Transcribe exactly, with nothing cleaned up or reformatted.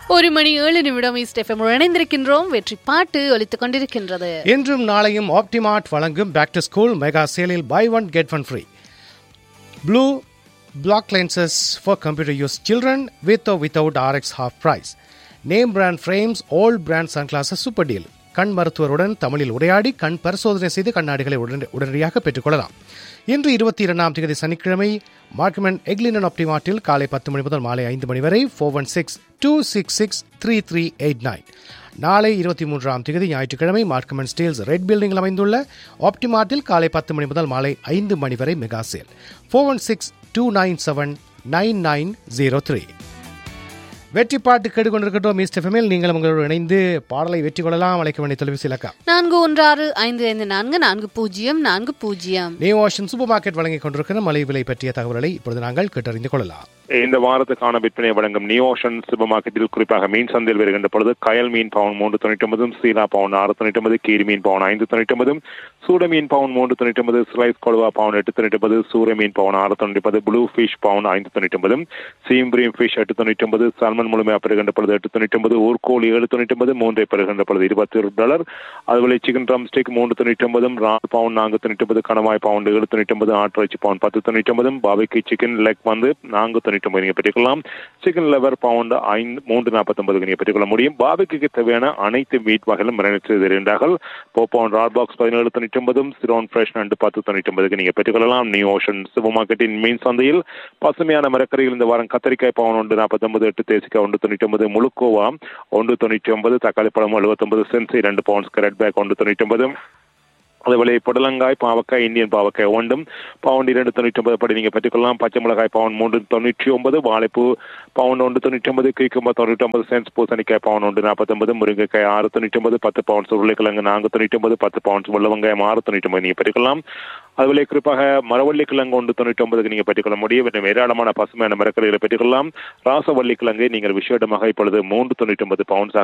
ஒரு மணி ஏழு நிமிடம் ஈஸ்ட் எஃப்எம் இணைந்திருக்கின்றோம். வெற்றி பாட்டு ஒலித்துக் கொண்டிருக்கின்றது. இன்றும் நாளையும் ஆப்டிமார்ட் வழங்கும் back to school mega சேலில் by one get one free. Blue black lenses for computer use children with or without R X half price. Name brand frames all brand sunglasses super deal. கண் மருத்துவருடன் தமிழில் உரையாடி கண் பரிசோதனை செய்து கண்ணாடிகளை உடனடியாக பெற்றுக்கொள்ளலாம். இன்று இருபத்தி இரண்டாம் தேதி சனிக்கிழமை மார்க்மென் எக்லினன் ஆப்டிமார்ட்டில் காலை பத்து மணி முதல் மாலை ஐந்து மணி வரை four one six two six six three three eight nine. நாளை இருபத்தி மூன்றாம் தேதி ஞாயிற்றுக்கிழமை மார்க்மென் ஸ்டீல்ஸ் ரெட் பில்டிங்கில் அமைந்துள்ள ஆப்டிமார்ட்டில் காலை பத்து மணி முதல் மாலை ஐந்து மணி வரை mega sale. Four one six two nine seven nine nine zero three. வெற்றி பாட்டு கேட்டுக்கொண்டிருக்கட்டும். ஈஸ்ட் எஃப்எம்மில் நீங்களும் உங்களோடு இணைந்து பாடலை வெற்றி கொள்ளலாம். அழைக்க வேண்டிய தொலைபேசி இலக்கம் நான்கு ஒன்று ஆறு ஐந்து ஐந்து நான்கு நான்கு பூஜ்ஜியம் நான்கு பூஜ்ஜியம். நியூ ஓஷன் சூப்பர் மார்க்கெட் வழங்கிக் கொண்டிருக்கிற மலிவு விலை பற்றிய தகவல்களை இப்பொழுது நாங்கள் கேட்டறிந்து கொள்ளலாம். இந்த வாரத்துக்கான விற்பனை வழங்கும் நியூ ஓஷன் சூப்பர் மார்க்கெட்டில் குறிப்பாக மீன் சந்தையில் வருகின்ற பொழுது கயல் மீன் பவுன் மூன்று தொண்ணூற்றி ஒன்பதும், சீலா பவுன் ஆறு தொண்ணூற்றி ஒன்பது, கீரி மீன் பவுன் ஐந்து தொண்ணூற்றி ஒன்பதும், சூட மீன் பவுன் மூன்று தொண்ணூற்றி ஒன்பது, ஸ்லைஸ் கொழுவா பவுன் எட்டு தொண்ணூற்றி ஒன்பது, சூர மீன் பவுன் ஆறு தொண்ணூற்றி ஒன்பது, ப்ளூ ஃபிஷ் பவுன் ஐந்து தொண்ணூற்றி ஒன்பதும், சீம்பிரீம் ஃபிஷ் எட்டு தொண்ணூற்றி ஒன்பது, சால்மன் முழுமையாக பெறுகின்ற பொழுது எட்டு தொண்ணூற்றி ஒன்பது, ஊர்கோல் ஏழு தொண்ணூற்றி ஒன்பது, மூன்றை பெறுகின்ற பொழுது இருபத்தி ஒரு டாலர். அதுபோல சிக்கன் ட்ரம் ஸ்டிக் மூன்று தொண்ணூற்றி ஒன்பதும், ரால் பவுன் நான்கு தொண்ணூற்றி ஒன்பது, கணவாய் பவுண்ட் ஏழு தொண்ணூற்றி ஒன்பது, ஆட்டிறைச்சி பவுன் பத்து தொண்ணூற்றி ஒன்பதும், பாபிக்கு சிக்கன் லெக் வந்து நான்கு தொண்ணூற்றி ஒன்பது நீங்கள் பெற்றுக்கொள்ளலாம். சிக்கன் லெவர் பவுண்ட் ஐந்து மூன்று நாற்பத்தி ஒன்பது நீங்கள் பெற்றுக்கொள்ள முடியும். பாபிக்கு தேவையான அனைத்து மீட் வகைகளும் மேரினேட் செய்து தருகின்றார்கள். போப்பவுண்ட் ரால் பாக்ஸ் பதினேழு தொண்ணூற்றி ஒன்பதும், சிரோன் ஃப்ரெஷ் நண்டு பத்து தொண்ணூற்றி ஒன்பதுக்கு நீங்கள் பெற்றுக்கொள்ளலாம். நியூ ஓஷன் சூப்பர் மார்க்கெட்டின் மீன் சந்தையில் பசுமையான மரக்கறிகள் இந்த வாரம் கத்தரிக்காய் பவுன் ஒன்று நாற்பத்தி ஒன்பது, எட்டு தேசிக்காய் ஒன்று தொண்ணூற்றி ஒன்பது, முழுக்கோவா ஒன்று தொண்ணூற்றி ஒன்பது, தக்காளி பழம் எழுபத்தி ஒன்பது சென்ஸ், இரண்டு பவுண்ட்ஸ் கரெட் பேக் ஒன்று தொண்ணூற்றி ஒன்பது. அதேபோல புடலங்காய் பாவக்காய் இந்தியன் பாவக்காய் ஒன்றும் பவுண்ட் இரண்டு தொண்ணூற்றி ஒன்பது படி நீங்கள் பெற்றுக்கொள்ளலாம். பச்சை மிளகாய் பவுண்ட் மூன்று தொண்ணூற்றி ஒன்பது, வாழைப்பூ பவுண்ட் ஒன்று தொண்ணூற்றி ஒன்பது, கீக்கும்பா தொண்ணூற்றி ஒன்பது சென்ஸ், பூசணிக்காய் பவுண்ட் ஒன்று நாற்பத்தி ஒன்பது, முருங்கைக்காய் ஆறு தொண்ணூற்றி ஒன்பது, பத்து பவுண்ட்ஸ் உருளைக்கிழங்கு நான்கு தொண்ணூற்றி ஒன்பது, பத்து பவுண்ட்ஸ் வெள்ளவங்காயம் ஆறு தொண்ணூற்றி ஒன்பது நீங்கள் பெற்றுக்கொள்ளலாம். அதுபோல குறிப்பாக மரவள்ளி கிழங்கு ஒன்று தொண்ணூற்றி ஒன்பதுக்கு நீங்கள் பெற்றுக்கொள்ள முடியும். மற்றும் ஏராளமான பசுமையான மரக்கறிகளை பெற்றுக்கொள்ளலாம். ராசவள்ளி கிழங்கை நீங்கள் விசேடமாக இப்பொழுது மூன்று தொண்ணூற்றி ஒன்பது பவுண்ட்ஸாக